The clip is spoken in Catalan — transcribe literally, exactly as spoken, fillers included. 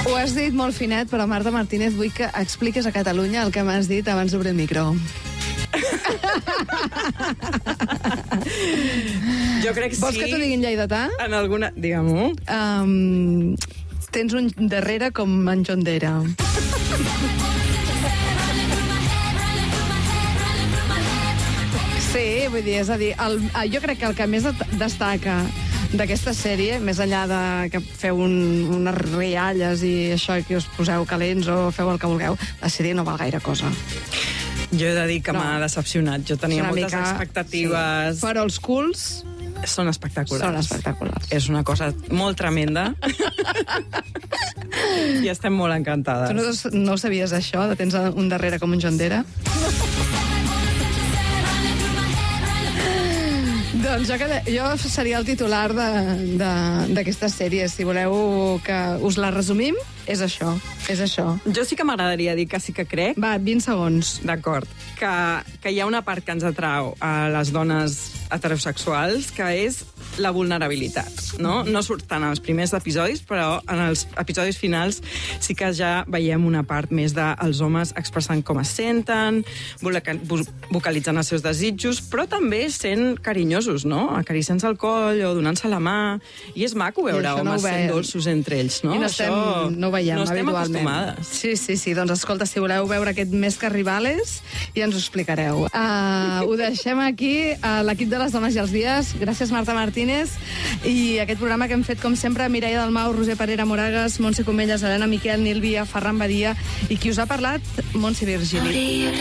Ho has dit molt finet, però Marta Martínez, vull que expliques a Catalunya el que m'has dit abans d'obrir el micro. Jo crec que sí. Vols que t'ho diguin lleidatà? En alguna... Digue-m'ho. Um, tens un darrere com en John Dere. Sí, vull dir, és a dir, el, jo crec que el que més destaca d'aquesta sèrie, més enllà de que feu un, unes rialles i això, que us poseu calents o feu el que vulgueu, la sèrie no val gaire cosa. Jo he de dir que No. m'ha decepcionat. Jo tenia Una moltes mica, expectatives. Sí. Però els culs Són espectaculars. són espectaculars. És una cosa molt tremenda. I estem molt encantades. Tu no, no ho sabies, això, de tens un darrere com un John Dere? Doncs jo, que, jo seria el titular d'aquesta sèrie. Si voleu que us la resumim, és això. És això. Jo sí que m'agradaria dir que sí que crec... Va, vint segons. D'acord. Que, que hi ha una part que ens atrau a les dones heterosexuals, que és la vulnerabilitat, no? No surt tant en els primers episodis, però en els episodis finals sí que ja veiem una part més dels homes expressant com es senten, vocalitzant els seus desitjos, però també sent carinyosos, no? Acariciant-se el coll o donant-se la mà. I és maco veure no homes sent dolços entre ells, no? I no, estem, Això no ho veiem no estem habitualment. acostumades. Sí, sí, sí. Doncs escolta, si voleu veure aquest Més que Rivales, ja ens ho explicareu. Uh, ho deixem aquí, a l'equip de les dones i els dies. Gràcies, Marta Martínez. I aquest programa que hem fet, com sempre, Mireia Dalmau, Roser Parera Moragas, Montse Comelles, Helena Miquel, Nil Via, Ferran Badia, i qui us ha parlat, Montse Virgili.